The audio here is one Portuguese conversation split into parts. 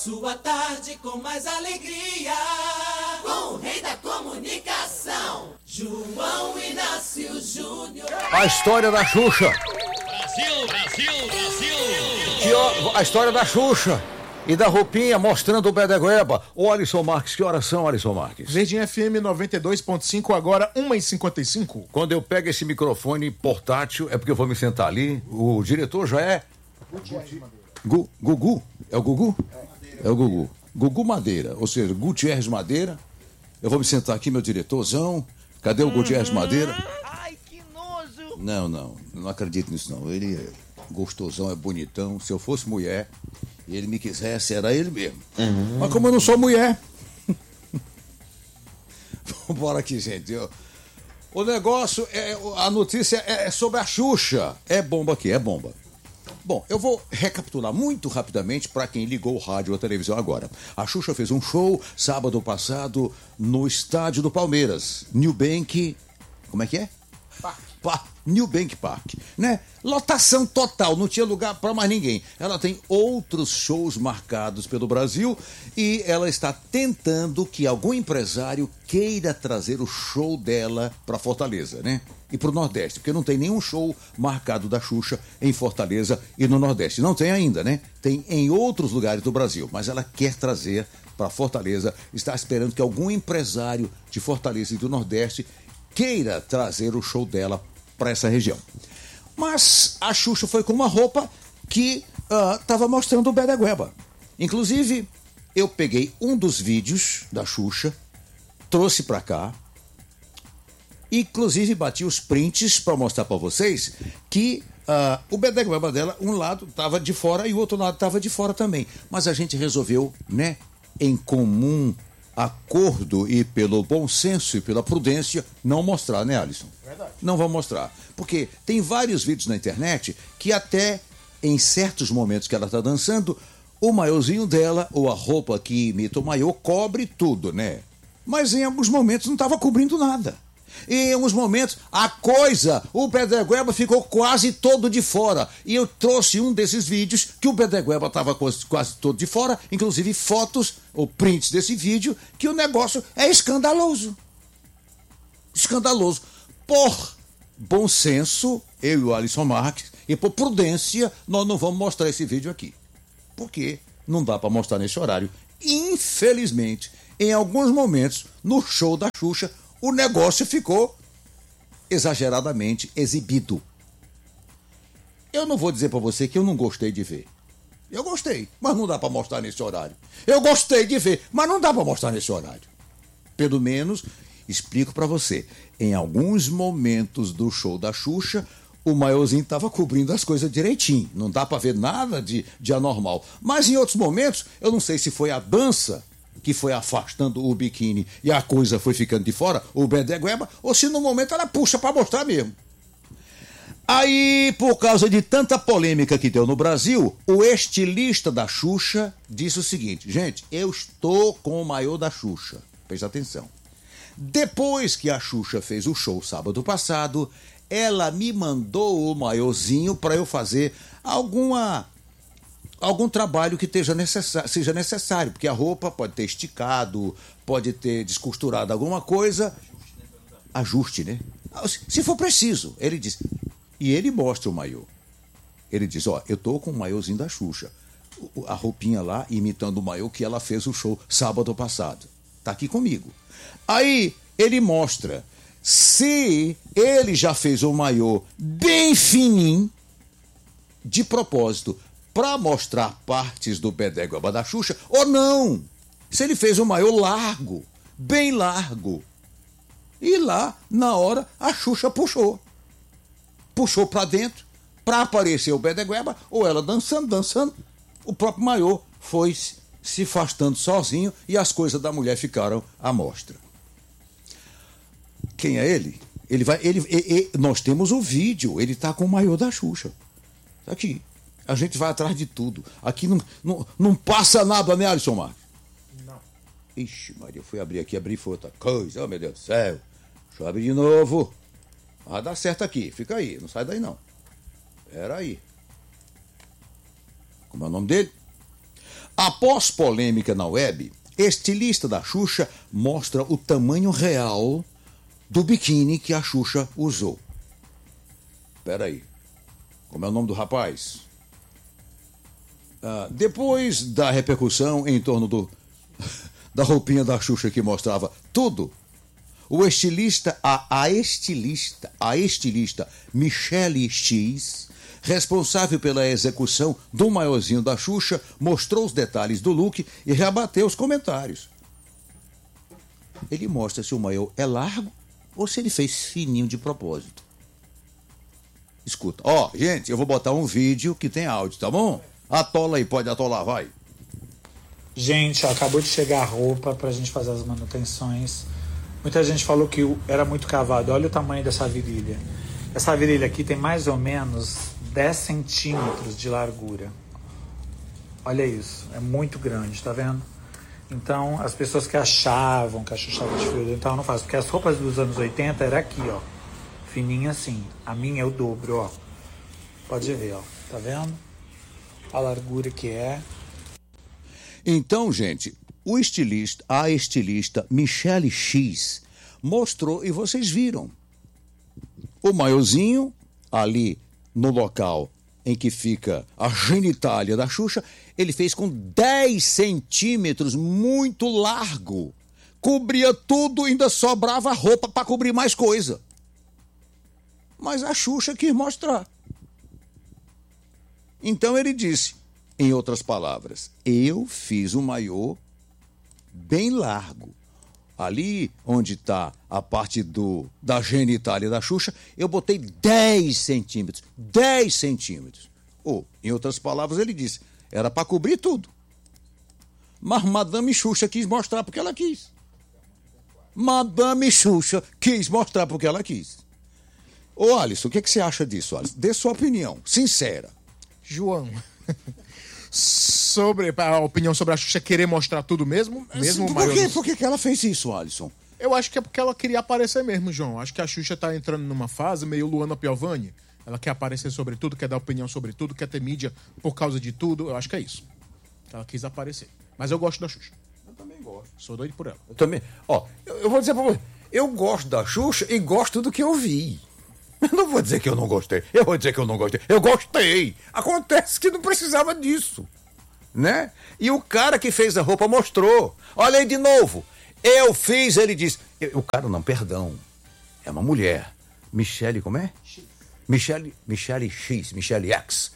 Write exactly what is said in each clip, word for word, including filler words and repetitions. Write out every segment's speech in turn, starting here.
Sua tarde com mais alegria, com o rei da comunicação, João Inácio Júnior. A história da Xuxa. Brasil, Brasil, Brasil. Que, a história da Xuxa e da roupinha mostrando o Bedegueba. Ô Alisson Marques, que horas são, Alisson Marques? Verdinha F M noventa e dois ponto cinco, agora uma e cinquenta e cinco. Quando eu pego esse microfone portátil, é porque eu vou me sentar ali. O diretor já é... Gu, Gugu? É o Gugu? É o Gugu. Gugu Madeira, ou seja, Gutierrez Madeira. Eu vou me sentar aqui, meu diretorzão. Cadê o Gutierrez Madeira? Ai, que nojo. Não, não, não acredito nisso não. Ele é gostosão, é bonitão. Se eu fosse mulher e ele me quisesse, era ele mesmo. Uhum. Mas como eu não sou mulher... Vambora aqui, gente. O negócio, é, a notícia é sobre a Xuxa. É bomba aqui, é bomba. Bom, eu vou recapitular muito rapidamente para quem ligou o rádio ou a televisão agora. A Xuxa fez um show sábado passado no estádio do Palmeiras, New Bank... Como é que é? Park. Pa, New Bank Park, né? Lotação total, não tinha lugar para mais ninguém. Ela tem outros shows marcados pelo Brasil e ela está tentando que algum empresário queira trazer o show dela para Fortaleza, né? E para o Nordeste, porque não tem nenhum show marcado da Xuxa em Fortaleza e no Nordeste. Não tem ainda, né? Tem em outros lugares do Brasil, mas ela quer trazer para Fortaleza, está esperando que algum empresário de Fortaleza e do Nordeste queira trazer o show dela para essa região. Mas a Xuxa foi com uma roupa que estava uh, mostrando o Bedegueba. Inclusive, eu peguei um dos vídeos da Xuxa, trouxe para cá, inclusive bati os prints para mostrar para vocês que uh, o Bedegueba dela, um lado estava de fora e o outro lado estava de fora também. Mas a gente resolveu, né, em comum acordo e pelo bom senso e pela prudência, não mostrar, né, Alisson? Verdade. Não vamos mostrar. Porque tem vários vídeos na internet que até em certos momentos que ela está dançando, o maiôzinho dela, ou a roupa que imita o maiô, cobre tudo, né? Mas em alguns momentos não estava cobrindo nada. E em alguns momentos, a coisa, o Bedegueba ficou quase todo de fora. E eu trouxe um desses vídeos que o Bedegueba estava quase, quase todo de fora, inclusive fotos ou prints desse vídeo, que o negócio é escandaloso. Escandaloso. Por bom senso, eu e o Alisson Marques, e por prudência, nós não vamos mostrar esse vídeo aqui. Porque não dá para mostrar nesse horário. Infelizmente, em alguns momentos, no show da Xuxa, o negócio ficou exageradamente exibido. Eu não vou dizer para você que eu não gostei de ver. Eu gostei, mas não dá para mostrar nesse horário. Eu gostei de ver, mas não dá para mostrar nesse horário. Pelo menos, explico para você. Em alguns momentos do show da Xuxa, o maiôzinho estava cobrindo as coisas direitinho. Não dá para ver nada de, de anormal. Mas em outros momentos, eu não sei se foi a dança que foi afastando o biquíni e a coisa foi ficando de fora, o Bedegueba, ou se no momento ela puxa para mostrar mesmo. Aí, por causa de tanta polêmica que deu no Brasil, o estilista da Xuxa disse o seguinte: gente, eu estou com o maiô da Xuxa. Presta atenção. Depois que a Xuxa fez o show sábado passado, ela me mandou o maiôzinho para eu fazer alguma... algum trabalho que esteja necessário, seja necessário, porque a roupa pode ter esticado, pode ter descosturado alguma coisa. Ajuste, né? Se for preciso, ele diz. E ele mostra o maiô. Ele diz, ó, eu tô com o maiôzinho da Xuxa. A roupinha lá, imitando o maiô que ela fez o show sábado passado. Tá aqui comigo. Aí, ele mostra. Se ele já fez o maiô bem fininho, de propósito, para mostrar partes do Bedegueba da Xuxa, ou não. Se ele fez um maiô largo, bem largo. E lá, na hora, a Xuxa puxou. Puxou para dentro, para aparecer o Bedegueba, ou ela dançando, dançando, o próprio maiô foi se afastando sozinho e as coisas da mulher ficaram à mostra. Quem é ele? Ele vai, ele, ele, ele, nós temos o vídeo, ele tá com o maiô da Xuxa. Tá aqui. A gente vai atrás de tudo. Aqui não, não, não passa nada, né, Alisson Marques? Não. Ixi, Maria, eu fui abrir aqui, abri foi outra coisa. Oh, meu Deus do céu. Deixa eu abrir de novo. Vai dar certo aqui. Fica aí, não sai daí não. Pera aí. Como é o nome dele? Após polêmica na web, estilista da Xuxa mostra o tamanho real do biquíni que a Xuxa usou. Peraí, como é o nome do rapaz? Ah, depois da repercussão em torno do, da roupinha da Xuxa que mostrava tudo, o estilista, a, a estilista, a estilista Michelle X, responsável pela execução do maiorzinho da Xuxa, mostrou os detalhes do look e rebateu os comentários. Ele mostra se o maior é largo ou se ele fez fininho de propósito. Escuta. Ó, oh, gente, eu vou botar um vídeo que tem áudio, tá bom? Atola aí, pode atolar, vai. Gente, ó, acabou de chegar a roupa pra gente fazer as manutenções. Muita gente falou que era muito cavado. Olha o tamanho dessa virilha. Essa virilha aqui tem mais ou menos dez centímetros de largura. Olha isso, é muito grande, tá vendo? Então, as pessoas que achavam que a Xuxa estava de fio, então não faz. Porque as roupas dos anos oitenta era aqui, ó. Fininha assim. A minha é o dobro, ó. Pode ver, ó. Tá vendo? A largura que é. Então, gente, o estilista, a estilista Michelle X mostrou e vocês viram. O maiorzinho ali no local em que fica a genitália da Xuxa, ele fez com dez centímetros, muito largo. Cobria tudo e ainda sobrava roupa para cobrir mais coisa. Mas a Xuxa quis mostrar. Então ele disse, em outras palavras, eu fiz um maiô bem largo. Ali onde está a parte do, da genitália da Xuxa, eu botei dez centímetros. dez centímetros. Ou, em outras palavras, ele disse, era para cobrir tudo. Mas Madame Xuxa quis mostrar porque ela quis. Madame Xuxa quis mostrar porque ela quis. Ô, Alisson, o que, que você acha disso, Alisson? Dê sua opinião, sincera. João, sobre a opinião sobre a Xuxa querer mostrar tudo mesmo, mesmo Por, maior... que, por que, que ela fez isso, Alisson? Eu acho que é porque ela queria aparecer mesmo, João. Acho que a Xuxa tá entrando numa fase meio Luana Piovani. Ela quer aparecer sobre tudo, quer dar opinião sobre tudo, quer ter mídia por causa de tudo. Eu acho que é isso. Ela quis aparecer. Mas eu gosto da Xuxa. Eu também gosto. Sou doido por ela. Eu também. Ó, eu, eu vou dizer pra você, eu gosto da Xuxa e gosto do que eu vi. Eu não vou dizer que eu não gostei. Eu vou dizer que eu não gostei. Eu gostei. Acontece que não precisava disso. Né? E o cara que fez a roupa mostrou. Olha aí de novo. Eu fiz, ele disse. Eu, o cara não, perdão. É uma mulher. Michelle, como é? X. Michelle, Michelle X, Michelle X.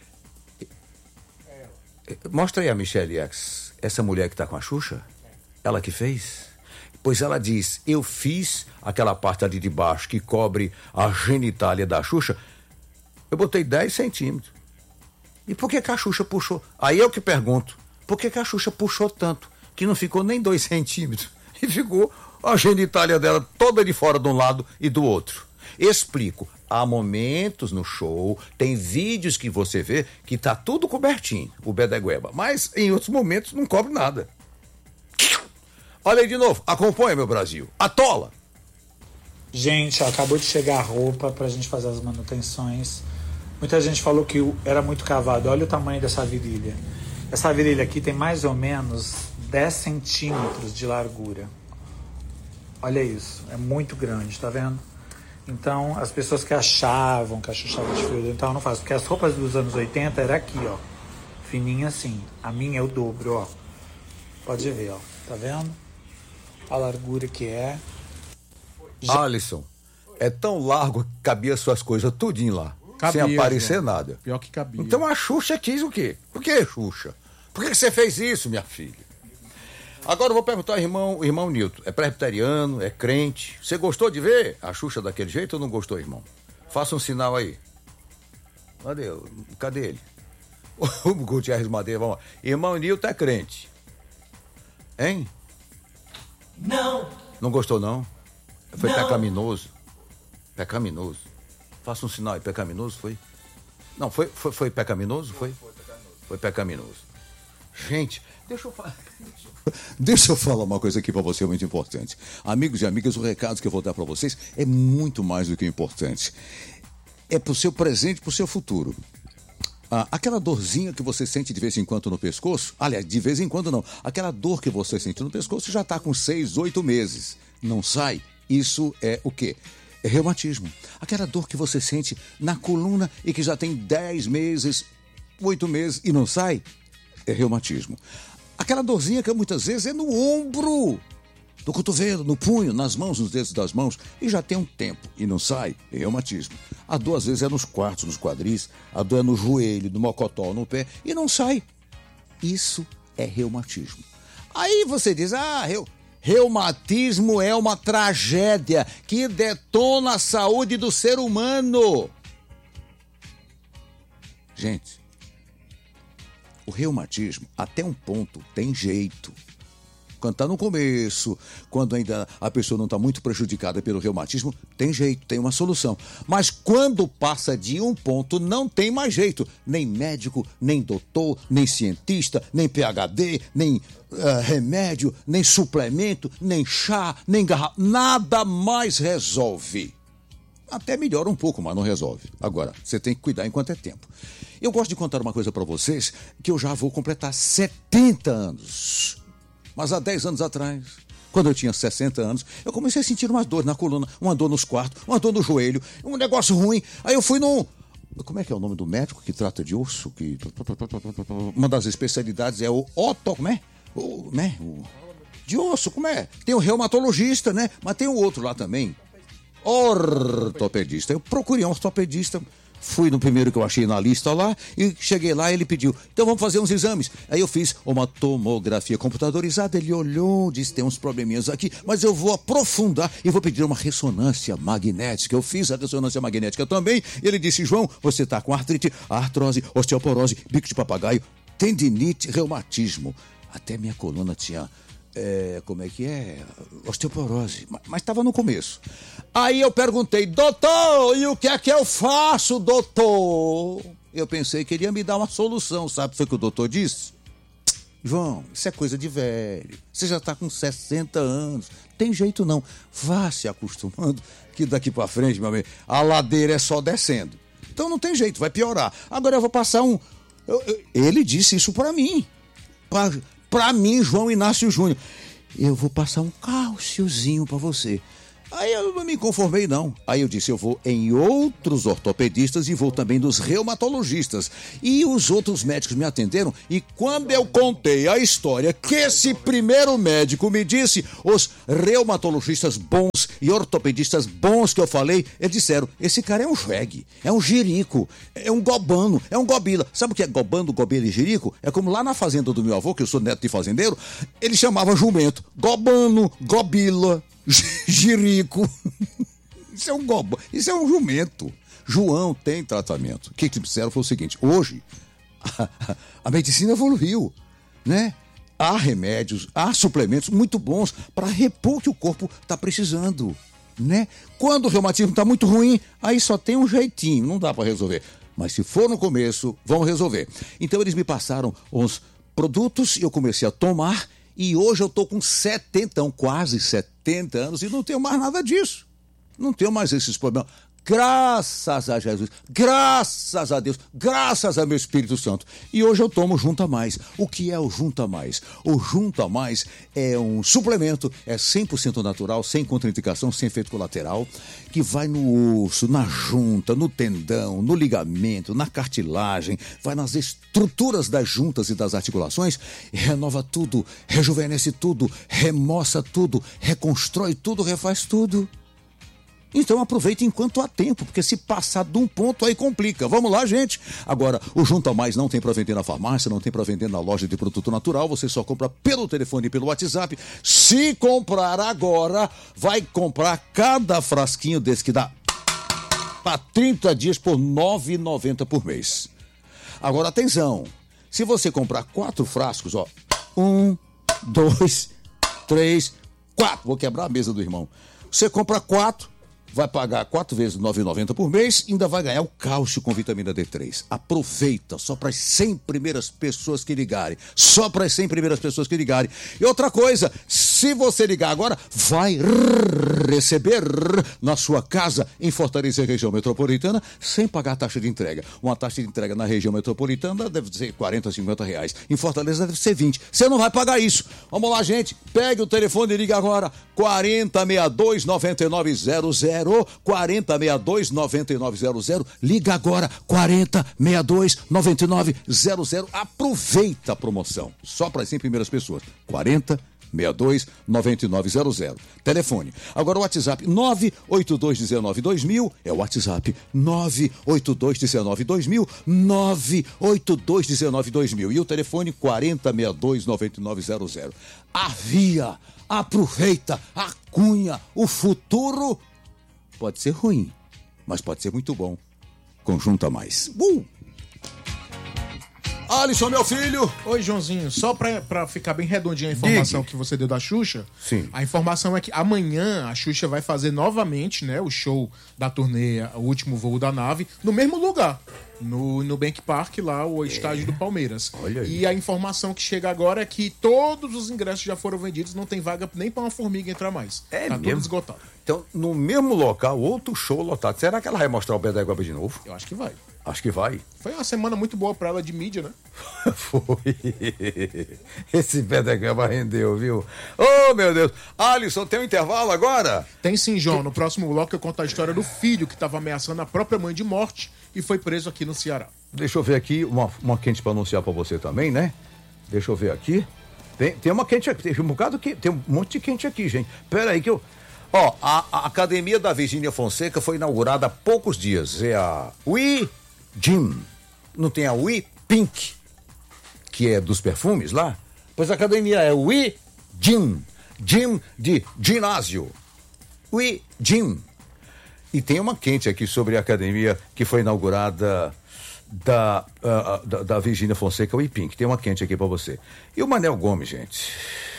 É Mostra aí a Michelle X. Essa mulher que tá com a Xuxa? É. Ela que fez? Pois ela diz, eu fiz aquela parte ali de baixo que cobre a genitália da Xuxa, eu botei dez centímetros. E por que que a Xuxa puxou? Aí eu que pergunto, por que que a Xuxa puxou tanto? Que não ficou nem dois centímetros. E ficou a genitália dela toda de fora de um lado e do outro. Explico, há momentos no show, tem vídeos que você vê que tá tudo cobertinho, o bedegueba. Mas em outros momentos não cobre nada. Olha aí de novo, acompanha, meu Brasil. Atola! Gente, ó, acabou de chegar a roupa pra gente fazer as manutenções. Muita gente falou que era muito cavado. Olha o tamanho dessa virilha. Essa virilha aqui tem mais ou menos dez centímetros de largura. Olha isso, é muito grande, tá vendo? Então, as pessoas que achavam que a Xuxa estava de fio, então não faz. Porque as roupas dos anos oitenta era aqui, ó. Fininha assim. A minha é o dobro, ó. Pode ver, ó. Tá vendo? A largura que é. Já... Alisson, é tão largo que cabia suas coisas tudinho lá. Cabia, sem aparecer João. nada. Pior que cabia. Então a Xuxa quis o quê? Por que, Xuxa? Por que você fez isso, minha filha? Agora eu vou perguntar ao irmão, o irmão Nilton. É presbiteriano, é crente. Você gostou de ver a Xuxa daquele jeito ou não gostou, irmão? Faça um sinal aí. Cadê, Cadê ele? O Gutierrez Madeira, vamos lá. Irmão Nilton é crente. Hein? Não. Não gostou, não? Foi Não. pecaminoso. Pecaminoso. Faça um sinal aí, pecaminoso, foi? Não, foi, foi, foi pecaminoso, foi? Foi pecaminoso. Foi pecaminoso. Gente, deixa eu falar. Deixa eu falar uma coisa aqui pra você muito importante. Amigos e amigas, o recado que eu vou dar pra vocês é muito mais do que importante. É pro seu presente e pro seu futuro. Ah, aquela dorzinha que você sente de vez em quando no pescoço, aliás, de vez em quando não, aquela dor que você sente no pescoço já está com seis, oito meses, não sai, isso é o quê? É reumatismo. Aquela dor que você sente na coluna e que já tem dez meses, oito meses e não sai, é reumatismo. Aquela dorzinha que muitas vezes é no ombro, no cotovelo, no punho, nas mãos, nos dedos das mãos, e já tem um tempo e não sai, é reumatismo. A dor às vezes é nos quartos, nos quadris, a dor é no joelho, no mocotó, no pé, e não sai. Isso é reumatismo. Aí você diz, ah, reu... reumatismo é uma tragédia que detona a saúde do ser humano. Gente, o reumatismo, até um ponto, tem jeito. Quando está no começo, quando ainda a pessoa não está muito prejudicada pelo reumatismo, tem jeito, tem uma solução. Mas quando passa de um ponto, não tem mais jeito. Nem médico, nem doutor, nem cientista, nem P H D, nem uh, remédio, nem suplemento, nem chá, nem garrafa. Nada mais resolve. Até melhora um pouco, mas não resolve. Agora, você tem que cuidar enquanto é tempo. Eu gosto de contar uma coisa para vocês, que eu já vou completar setenta anos. Mas há dez anos atrás, quando eu tinha sessenta anos, eu comecei a sentir umas dores na coluna, uma dor nos quartos, uma dor no joelho, um negócio ruim. Aí eu fui num... Como é que é o nome do médico que trata de osso? Que... Uma das especialidades é o oto... Como é? O... Né? O... De osso, como é? Tem o reumatologista, né? Mas tem o outro lá também. Ortopedista. Eu procurei um ortopedista... Fui no primeiro que eu achei na lista lá e cheguei lá e ele pediu, então vamos fazer uns exames. Aí eu fiz uma tomografia computadorizada, ele olhou, disse, tem uns probleminhas aqui, mas eu vou aprofundar e vou pedir uma ressonância magnética. Eu fiz a ressonância magnética também e ele disse, João, você está com artrite, artrose, osteoporose, bico de papagaio, tendinite, reumatismo. Até minha coluna tinha... É, como é que é? Osteoporose, mas estava no começo. Aí eu perguntei, doutor, e o que é que eu faço, doutor? Eu pensei que ele ia me dar uma solução, sabe? Foi o que o doutor disse? João, isso é coisa de velho. Você já está com sessenta anos. Tem jeito não. Vá se acostumando que daqui para frente, meu amigo, a ladeira é só descendo. Então não tem jeito, vai piorar. Agora eu vou passar um... Eu, eu... Ele disse isso para mim. Para... Pra mim, João Inácio Júnior, eu vou passar um cálciozinho pra você. Aí eu não me conformei, não. Aí eu disse, eu vou em outros ortopedistas e vou também nos reumatologistas. E os outros médicos me atenderam e quando eu contei a história que esse primeiro médico me disse, os reumatologistas bons e ortopedistas bons que eu falei, eles disseram, esse cara é um jegue, é um jirico, é um gobano, é um gobila. Sabe o que é gobando, gobila e jirico? É como lá na fazenda do meu avô, que eu sou neto de fazendeiro, ele chamava jumento, gobano, gobila, jirico. Isso é um gobo, isso é um jumento. João tem tratamento. O que eles disseram foi o seguinte, hoje a, a medicina evoluiu, né? Há remédios, há suplementos muito bons para repor o que o corpo está precisando, né? Quando o reumatismo está muito ruim, aí só tem um jeitinho, não dá para resolver. Mas se for no começo, vão resolver. Então eles me passaram os produtos e eu comecei a tomar e hoje eu estou com setenta, quase setenta anos e não tenho mais nada disso. Não tenho mais esses problemas. Graças a Jesus, graças a Deus, graças a meu Espírito Santo. E hoje eu tomo Junta Mais. O que é o Junta Mais? O Junta Mais é um suplemento, é cem por cento natural, sem contraindicação, sem efeito colateral, que vai no osso, na junta, no tendão, no ligamento, na cartilagem, vai nas estruturas das juntas e das articulações, renova tudo, rejuvenesce tudo, remoça tudo, reconstrói tudo, refaz tudo. Então aproveite enquanto há tempo, porque se passar de um ponto aí complica. Vamos lá, gente. Agora, o Junta Mais não tem para vender na farmácia, não tem para vender na loja de produto natural, você só compra pelo telefone e pelo WhatsApp. Se comprar agora, vai comprar cada frasquinho desse que dá para trinta dias por nove reais e noventa centavos por mês. Agora, atenção. Se você comprar quatro frascos, ó, um, dois, três, quatro. Vou quebrar a mesa do irmão. Você compra quatro. Vai pagar quatro vezes nove reais e noventa centavos por mês e ainda vai ganhar o cálcio com vitamina D três. Aproveita, só para as cem primeiras pessoas que ligarem. Só para as cem primeiras pessoas que ligarem. E outra coisa, Se você ligar agora, vai receber na sua casa em Fortaleza, região metropolitana, sem pagar taxa de entrega. Uma taxa de entrega na região metropolitana deve ser quarenta, cinquenta reais. Em Fortaleza deve ser vinte. Você não vai pagar isso. Vamos lá, gente. Pegue o telefone e liga agora. quarenta, sessenta e dois, noventa e nove zero zero. quarenta, sessenta e dois, noventa e nove zero zero. Liga agora. quarenta, sessenta e dois, noventa e nove zero zero. Aproveita a promoção. Só para as cem primeiras pessoas. quarenta, sessenta e dois, noventa e nove zero zero. Telefone. Agora o WhatsApp nove oito dois um nove dois mil é o WhatsApp nove oito dois um nove dois mil, nove oito dois um nove dois mil e o telefone quarenta, sessenta e dois, noventa e nove zero zero. Avia, aproveita, a cunha, o futuro pode ser ruim, mas pode ser muito bom. Conjunta mais. Uh! Alisson, meu filho. Oi, Joãozinho. Só pra, pra ficar bem redondinha a informação Digue. que você deu da Xuxa. Sim. A informação é que amanhã a Xuxa vai fazer novamente, né, o show da turnê O Último Voo da Nave, no mesmo lugar. No Nubank Park, lá, o estádio do Palmeiras. Olha aí. E a informação que chega agora é que todos os ingressos já foram vendidos, não tem vaga nem pra uma formiga entrar mais. É tá mesmo? tudo esgotado. Então, no mesmo local, outro show lotado. Será que ela vai mostrar o Pé da Iguaba de novo? Eu acho que vai. Acho que vai. Foi uma semana muito boa pra ela de mídia, né? Foi. Esse Pé da Iguaba rendeu, viu? Oh, meu Deus. Alisson, tem um intervalo agora? Tem sim, João. No próximo bloco eu conto a história do filho que estava ameaçando a própria mãe de morte e foi preso aqui no Ceará. Deixa eu ver aqui, uma, uma quente para anunciar para você também, né? Deixa eu ver aqui. Tem, tem uma quente aqui, tem um bocado aqui, tem um monte de quente aqui, gente. Pera aí que eu... Ó, a, a Academia da Virgínia Fonseca foi inaugurada há poucos dias. É a We Gym. Não tem a We Pink, que é dos perfumes lá? Pois a academia é We Gym. Gym de ginásio. We Gym. E tem uma quente aqui sobre a academia que foi inaugurada da, uh, da, da Virgínia Fonseca, o Ipink. Tem uma quente aqui pra você. E o Manel Gomes, gente?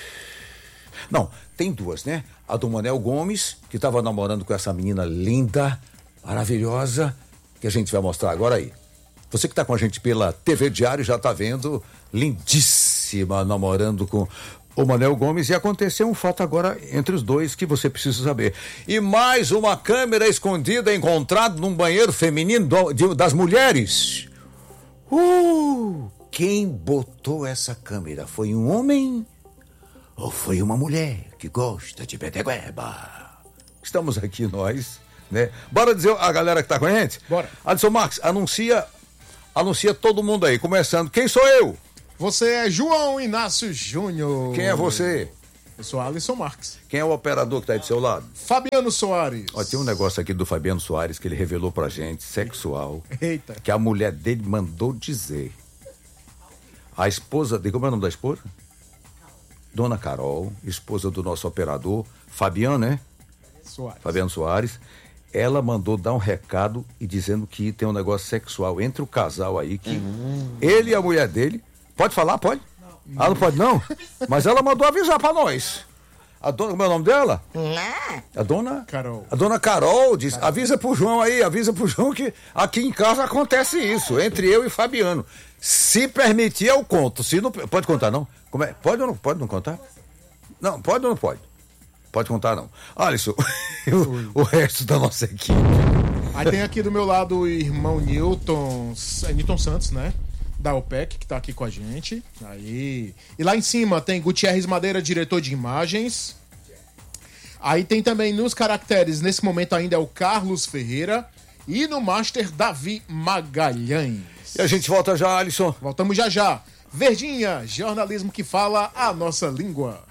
Não, tem duas, né? A do Manel Gomes, que tava namorando com essa menina linda, maravilhosa, que a gente vai mostrar agora aí. Você que tá com a gente pela T V Diário já tá vendo, lindíssima, namorando com o Manel Gomes, e aconteceu um fato agora entre os dois que você precisa saber. E mais uma câmera escondida encontrada num banheiro feminino do, de, das mulheres. Uh, quem botou essa câmera? Foi um homem ou foi uma mulher que gosta de bedegueba? Estamos aqui nós, né? Bora dizer a galera que tá com a gente? Bora. Alisson Marques, anuncia, anuncia todo mundo aí, começando. Quem sou eu? Você é João Inácio Júnior. Quem é você? Eu sou Alisson Marques. Quem é o operador que tá aí do seu lado? Fabiano Soares. Ó, tem um negócio aqui do Fabiano Soares que ele revelou pra gente, sexual, Eita. que a mulher dele mandou dizer. A esposa dele, como é o nome da esposa? Dona Carol, esposa do nosso operador, Fabiano, né? Soares. Fabiano Soares. Ela mandou dar um recado e dizendo que tem um negócio sexual entre o casal aí, que uhum. ele e a mulher dele. Pode falar? Pode? Não. Ah, não pode não? Mas ela mandou avisar pra nós. A dona, como é o nome dela? Não. A dona? Carol. A dona Carol diz, Carol. Avisa pro João aí, avisa pro João que aqui em casa acontece isso, entre eu e Fabiano. Se permitir, eu conto. Se não, pode contar, não? Como é? Pode ou não? Pode não contar? Não, pode ou não pode? Pode contar, não. Alisson, o, o resto da nossa equipe. Aí tem aqui do meu lado o irmão Newton, Newton Santos, né? Da O P E C, que tá aqui com a gente. Aí. E lá em cima tem Gutierrez Madeira, diretor de imagens. Aí tem também nos caracteres, nesse momento ainda é o Carlos Ferreira. E no Master, Davi Magalhães. E a gente volta já, Alisson. Voltamos já já. Verdinha, jornalismo que fala a nossa língua.